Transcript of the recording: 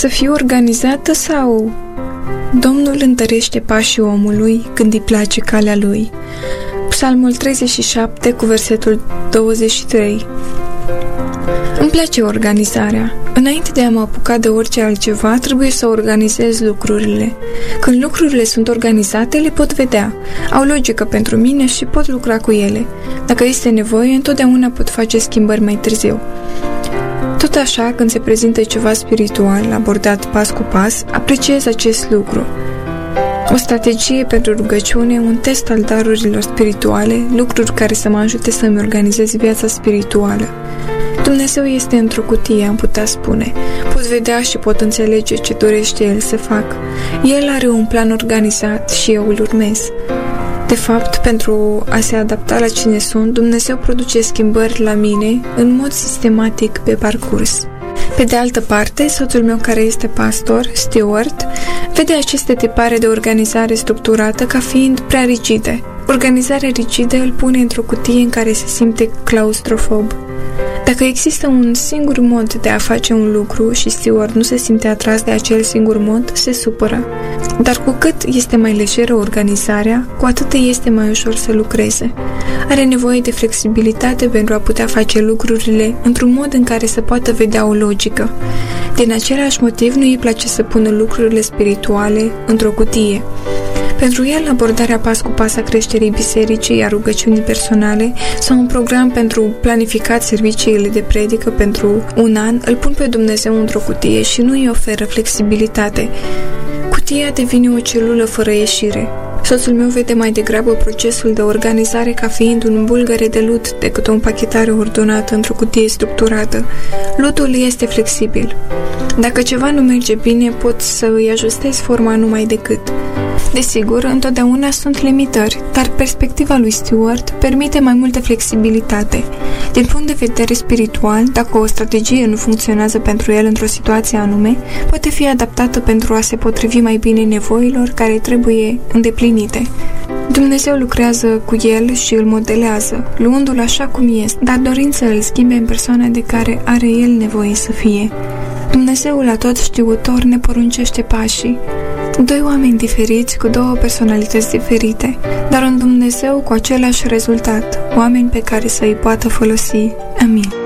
Să fiu organizată sau... Domnul întărește pașii omului când îi place calea lui. Psalmul 37 cu versetul 23. Îmi place organizarea. Înainte de a mă apuca de orice altceva, trebuie să organizez lucrurile. Când lucrurile sunt organizate, le pot vedea. Au logică pentru mine și pot lucra cu ele. Dacă este nevoie, întotdeauna pot face schimbări mai târziu. Tot așa, când se prezintă ceva spiritual, abordat pas cu pas, apreciez acest lucru. O strategie pentru rugăciune, un test al darurilor spirituale, lucruri care să mă ajute să-mi organizez viața spirituală. Dumnezeu este într-o cutie, am putea spune. Pot vedea și pot înțelege ce dorește El să fac. El are un plan organizat și eu îl urmez. De fapt, pentru a se adapta la cine sunt, Dumnezeu produce schimbări la mine în mod sistematic pe parcurs. Pe de altă parte, soțul meu care este pastor, Stuart, vede aceste tipare de organizare structurată ca fiind prea rigide. Organizarea rigidă îl pune într-o cutie în care se simte claustrofob. Dacă există un singur mod de a face un lucru și Stuart nu se simte atras de acel singur mod, se supără. Dar cu cât este mai lejeră organizarea, cu atât este mai ușor să lucreze. Are nevoie de flexibilitate pentru a putea face lucrurile într-un mod în care să poată vedea o logică. Din același motiv, nu îi place să pună lucrurile spirituale într-o cutie. Pentru el, abordarea pas cu pas a creșterii bisericii, a rugăciunii personale sau un program pentru planificat serviciile de predică pentru un an, îl pun pe Dumnezeu într-o cutie și nu îi oferă flexibilitate. Cutia devine o celulă fără ieșire. Soțul meu vede mai degrabă procesul de organizare ca fiind un bulgăre de lut decât o împachetare ordonată într-o cutie structurată. Lutul este flexibil. Dacă ceva nu merge bine, pot să îi ajustez forma numai decât. Desigur, întotdeauna sunt limitări, dar perspectiva lui Stuart permite mai multă flexibilitate. Din punct de vedere spiritual, dacă o strategie nu funcționează pentru el într-o situație anume, poate fi adaptată pentru a se potrivi mai bine nevoilor care trebuie îndeplinite. Dumnezeu lucrează cu el și îl modelează, luându-l așa cum este, dar dorind să îl schimbe în persoana de care are el nevoie să fie. Dumnezeul atotștiutor ne poruncește pașii. Doi oameni diferiți cu două personalități diferite, dar un Dumnezeu cu același rezultat, oameni pe care să îi poată folosi. Amin.